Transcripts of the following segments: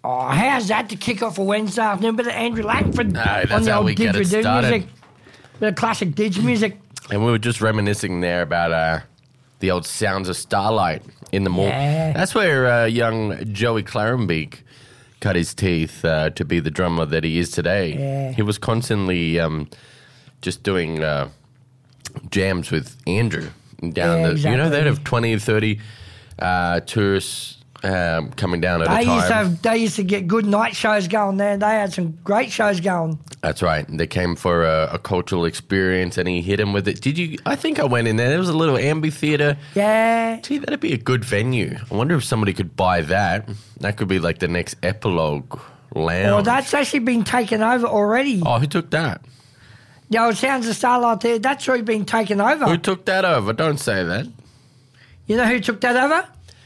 Oh, how's that to kick off a Wednesday afternoon? Bit of Andrew Langford that's on the how old we get it started. music. Bit of classic didge music. And we were just reminiscing there about the old Sounds of Starlight in the mall. Yeah. That's where young Joey Clarenbeek cut his teeth to be the drummer that he is today. Yeah. He was constantly just doing jams with Andrew down exactly. You know, they'd have 20, 30 tourists coming down at a time. They used to get good night shows going there. They had some great shows going. That's right. They came for a cultural experience, and he hit him with it. Did you? I think I went in there. There was a little amphitheater. Yeah. Gee, that'd be a good venue. I wonder if somebody could buy that. That could be like the next Epilogue Lounge. Well, that's actually been taken over already. Oh, who took that? The old Sounds of Starlight there, that's already been taken over. Who took that over? Don't say that. You know who took that over?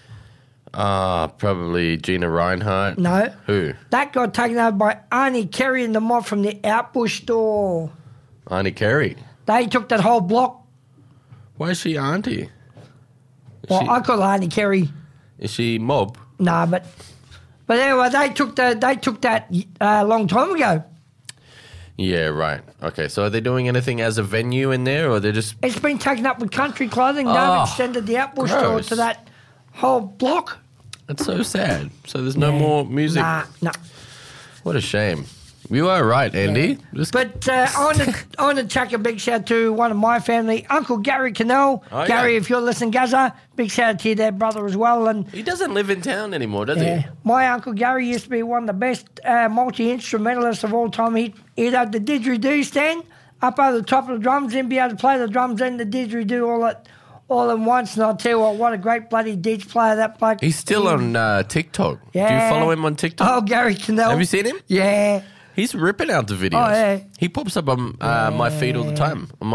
Probably Gina Reinhardt. No. Who? That got taken over by Arnie Kerry and the mob from the Outbush store. Auntie Kerry. They took that whole block. Why is she auntie? Well, I call Arnie Kerry. Is she mob? No, but anyway, they took that a long time ago. Yeah, right. Okay, so are they doing anything as a venue in there, or they're just... It's been taken up with country clothing. They've extended the Outbush store gross. to that whole block. That's so sad. So there's no more music. Nah. What a shame. You are right, Andy. Just- But I want to chuck a big shout to one of my family, Uncle Gary Cannell. Oh, Gary, yeah. if you're listening, Gazza, big shout out to you there, brother, as well. And He doesn't live in town anymore, does he? my Uncle Gary used to be one of the best multi-instrumentalists of all time. He'd have the didgeridoo stand up over the top of the drums and be able to play the drums and the didgeridoo all at once. And I'll tell you what a great bloody didge player that bloke. He's still on TikTok. Yeah. Do you follow him on TikTok? Oh, Gary Cannell. Have you seen him? Yeah. He's ripping out the videos. Oh, yeah. He pops up on my feed all the time, on